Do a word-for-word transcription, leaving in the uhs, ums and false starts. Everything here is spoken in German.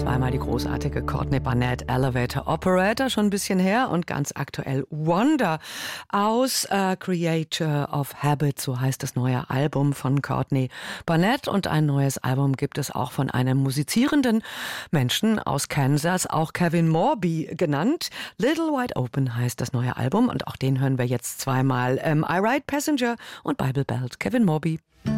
zweimal die großartige Courtney Barnett, Elevator Operator, schon ein bisschen her, und ganz aktuell Wonder aus äh, Creator of Habit, so heißt das neue Album von Courtney Barnett. Und ein neues Album gibt es auch von einem musizierenden Menschen aus Kansas, auch Kevin Morby genannt. Little Wide Open heißt das neue Album, und auch den hören wir jetzt zweimal. Ähm, I Ride Passenger und Bible Belt, Kevin Morby.